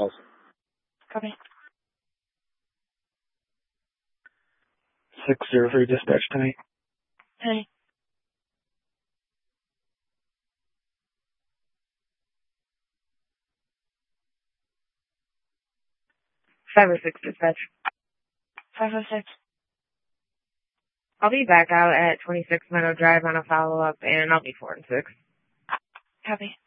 calls. Copy. 603 dispatch tonight. Hey. 506 dispatch. 506. I'll be back out at 26 Meadow Drive on a follow-up, and I'll be 4 and 6. Copy.